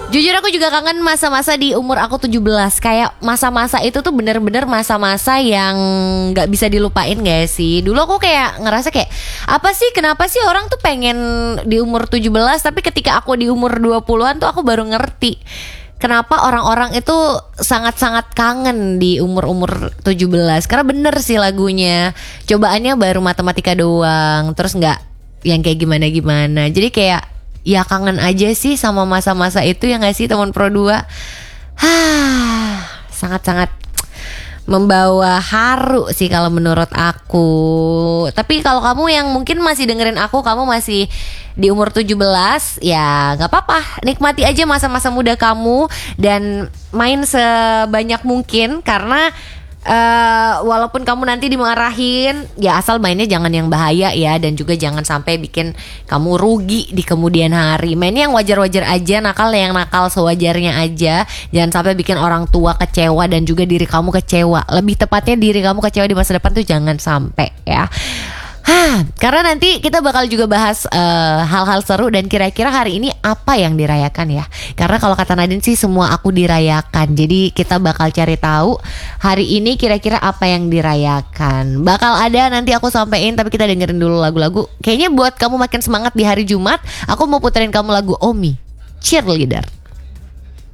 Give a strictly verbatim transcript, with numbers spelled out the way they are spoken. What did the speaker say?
Jujur aku juga kangen masa-masa di umur aku tujuh belas. Kayak masa-masa itu tuh bener-bener masa-masa yang gak bisa dilupain gak sih. Dulu aku kayak ngerasa kayak, apa sih, kenapa sih orang tuh pengen di umur tujuh belas, tapi ketika aku di umur dua puluhan tuh aku baru ngerti kenapa orang-orang itu sangat-sangat kangen di umur-umur tujuh belas. Karena bener sih lagunya, cobaannya baru matematika doang, terus gak yang kayak gimana-gimana. Jadi kayak ya kangen aja sih sama masa-masa itu, ya gak sih teman Pro dua? Hah, sangat-sangat membawa haru sih kalau menurut aku. Tapi kalau kamu yang mungkin masih dengerin aku, kamu masih di umur tujuh belas, ya gak apa-apa, nikmati aja masa-masa muda kamu dan main sebanyak mungkin. Karena Uh, walaupun kamu nanti dimarahin, ya asal mainnya jangan yang bahaya ya. Dan juga jangan sampai bikin kamu rugi di kemudian hari. Mainnya yang wajar-wajar aja, nakal yang nakal sewajarnya aja. Jangan sampai bikin orang tua kecewa dan juga diri kamu kecewa. Lebih tepatnya diri kamu kecewa di masa depan tuh jangan sampai ya. Hah, karena nanti kita bakal juga bahas uh, hal-hal seru dan kira-kira hari ini apa yang dirayakan ya. Karena kalau kata Nadine sih semua aku dirayakan. Jadi kita bakal cari tahu hari ini kira-kira apa yang dirayakan. Bakal ada nanti aku sampein, tapi kita dengerin dulu lagu-lagu. Kayaknya buat kamu makin semangat di hari Jumat, aku mau puterin kamu lagu Omi, Cheerleader.